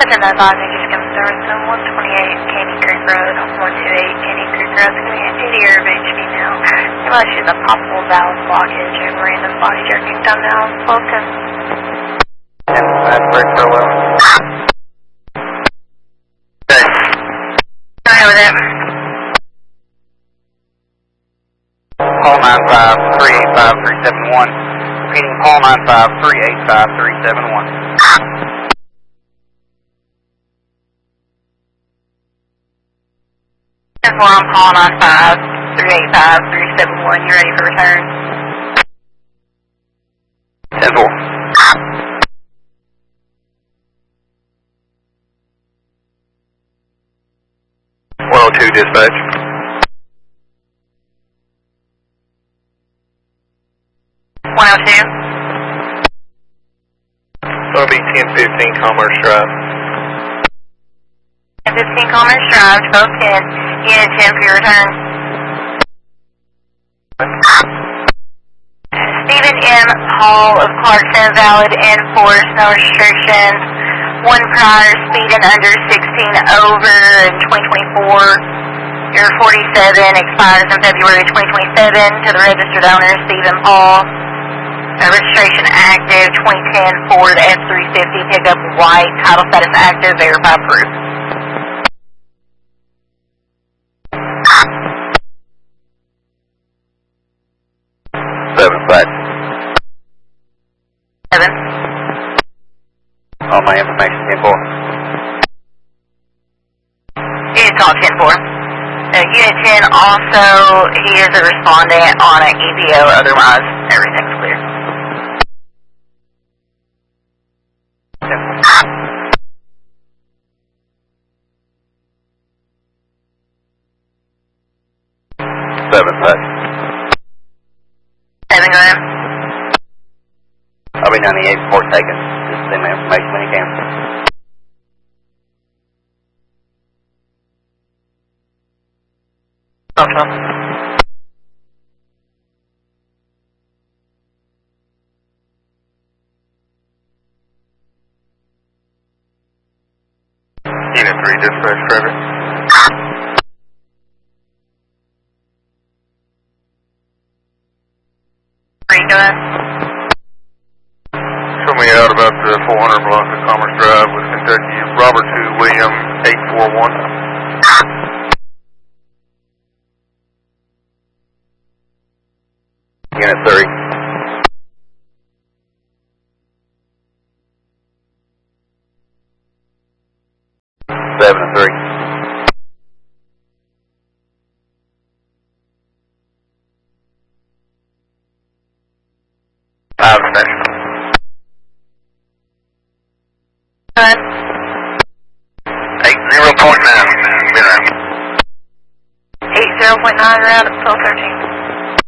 10 advising just comes through, so 128 Candy Creek Road, 128 Candy Creek Road, it's going to be an 80 air of HV now. You might see the possible valve blockage and random body jerking down now, 1210. And that's break for well. Okay. Alright with it. Call 95385-371. Repeating call 95385-371. I'm calling on 5-385-371. You ready for return? 10-4. 102 dispatch. 102. It'll be 1015 Commerce Drive. 1015 Commerce Drive, 1210. Unit 10 for your return. Stephen M. Hall of Clarkson, valid and force, no restrictions. One prior, speeding under 16 over in 2024. Your 47 expires in February 2027 to the registered owner, Stephen Hall. Registration active, 2010 Ford F-350, pickup white, title status active, verify proof. 7 back. 7. All my information 10-4. Unit call 10-4. Unit 10 also, he is a respondent on an EVO, otherwise everything's clear. 7 back. 7, go ahead. I'll be 98 before taken. Just send me information when you can. Okay. Unit 3 dispatch traffic. Go ahead. Show me out about the 400 block of Commerce Drive with Kentucky. Robert 2 William 841. Unit 30. 7-3. 5 station. Go ahead. 80.9. 80.9 round at 1213.